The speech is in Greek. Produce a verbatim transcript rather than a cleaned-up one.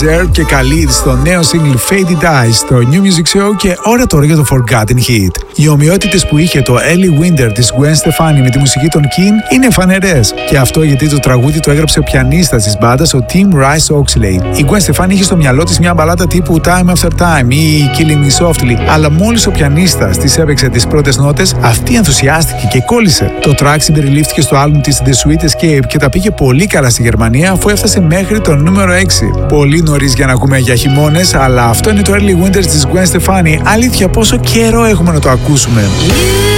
Deserve και Khalid στο νέο single Faded Eyes στο New Music Show και ώρα τώρα για το Forgotten Hit. Οι ομοιότητες που είχε το Ellie Winter της Gwen Stefani με τη μουσική των King είναι φανερές. Και αυτό γιατί το τραγούδι το έγραψε ο πιανίστας της μπάντας, ο Tim Rice Oxley. Η Gwen Stefani είχε στο μυαλό της μια μπαλάτα τύπου Time After Time ή Killing Me Softly, αλλά μόλις ο πιανίστας της έπαιξε τις πρώτες νότες, αυτή ενθουσιάστηκε και κόλλησε. Το track συμπεριλήφθηκε στο άλμπουμ της The Sweet Escape και τα πήγε πολύ καλά στη Γερμανία, αφού έφτασε μέχρι το νούμερο έξι. Πολύ νωρίς για να ακούμε για χειμώνες, αλλά αυτό είναι το Early Winters της Gwen Stefani. Αλήθεια, πόσο καιρό έχουμε να το ακούσουμε.